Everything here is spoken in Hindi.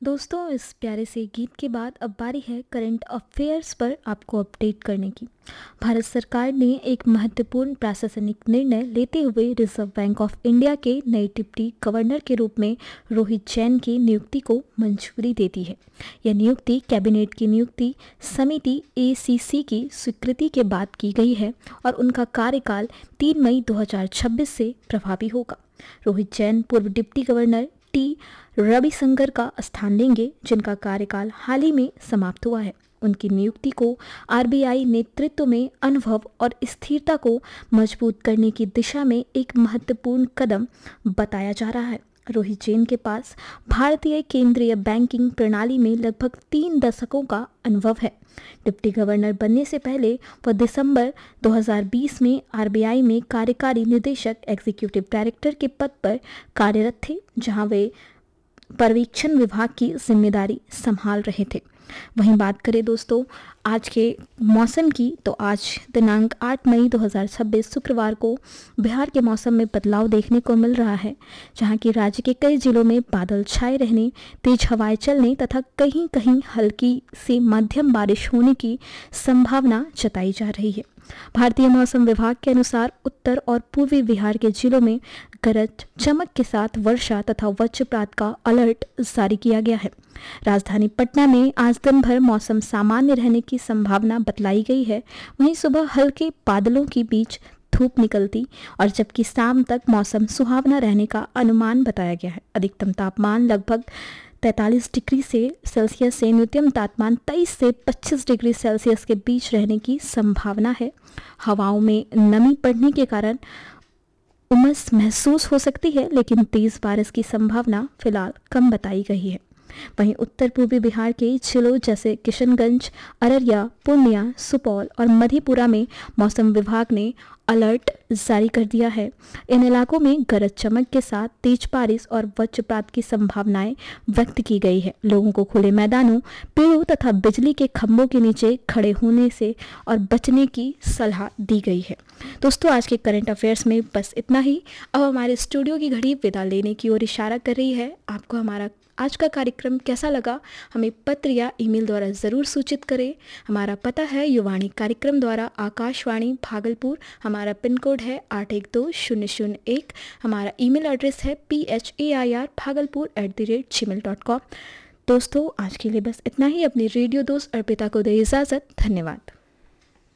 दोस्तों, इस प्यारे से गीत के बाद अब बारी है करंट अफेयर्स पर आपको अपडेट करने की। भारत सरकार ने एक महत्वपूर्ण प्रशासनिक निर्णय लेते हुए रिजर्व बैंक ऑफ इंडिया के नए डिप्टी गवर्नर के रूप में रोहित जैन की नियुक्ति को मंजूरी दे दी है। यह नियुक्ति कैबिनेट की नियुक्ति समिति ACC की स्वीकृति के बाद की गई है और उनका कार्यकाल 3 मई 2026 से प्रभावी होगा। रोहित जैन पूर्व डिप्टी गवर्नर टी रविशंकर का स्थान लेंगे, जिनका कार्यकाल हाल ही में समाप्त हुआ है। उनकी नियुक्ति को RBI नेतृत्व में अनुभव और स्थिरता को मजबूत करने की दिशा में एक महत्वपूर्ण कदम बताया जा रहा है। रोहित जैन के पास भारतीय केंद्रीय बैंकिंग प्रणाली में लगभग 3 दशकों का अनुभव है। डिप्टी गवर्नर बनने से पहले वह दिसंबर 2020 में RBI में कार्यकारी निदेशक एग्जीक्यूटिव डायरेक्टर के पद पर कार्यरत थे, जहां वे पर्यवेक्षण विभाग की जिम्मेदारी संभाल रहे थे। वहीं बात करें दोस्तों आज के मौसम की, तो आज दिनांक 8 मई 2026 शुक्रवार को बिहार के मौसम में बदलाव देखने को मिल रहा है, जहां कि राज्य के कई जिलों में बादल छाए रहने, तेज हवाएं चलने तथा कहीं कहीं हल्की से मध्यम बारिश होने की संभावना जताई जा रही है। भारतीय मौसम विभाग के अनुसार उत्तर और पूर्वी बिहार के जिलों में गरज चमक के साथ वर्षा तथा वज्रपात का अलर्ट जारी किया गया है। राजधानी पटना में आज दिन भर मौसम सामान्य रहने की संभावना बतलाई गई है। वहीं सुबह हल्के बादलों के बीच धूप निकलती और जबकि शाम तक मौसम सुहावना रहने का अनुमान बताया गया है। अधिकतम तापमान लगभग 43 डिग्री सेल्सियस से न्यूनतम तापमान 23 से 25 डिग्री सेल्सियस के बीच रहने की संभावना है। हवाओं में नमी बढ़ने के कारण उमस महसूस हो सकती है, लेकिन तेज बारिश की संभावना फिलहाल कम बताई गई है। वहीं उत्तर पूर्वी बिहार के जिलों जैसे किशनगंज, अररिया, पूर्णिया, सुपौल और मधेपुरा में मौसम विभाग ने अलर्ट जारी कर दिया है। इन इलाकों में गरज चमक के साथ तेज बारिश और वज्रपात की संभावनाएं व्यक्त की गई है। लोगों को खुले मैदानों, पेड़ों तथा बिजली के खंभों के नीचे खड़े होने से और बचने की सलाह दी गई है। दोस्तों, आज के करंट अफेयर्स में बस इतना ही। अब हमारे स्टूडियो की घड़ी विदा लेने की ओर इशारा कर रही है। आपको हमारा आज का कार्यक्रम कैसा लगा हमें पत्र या ईमेल द्वारा ज़रूर सूचित करें। हमारा पता है युवाणी कार्यक्रम द्वारा आकाशवाणी भागलपुर। हमारा पिन कोड है 812001। हमारा ईमेल एड्रेस है PHAIR@bhagalpur@gmail.com। दोस्तों, आज के लिए बस इतना ही। अपनी रेडियो दोस्त अर्पिता को दे इजाज़त। धन्यवाद।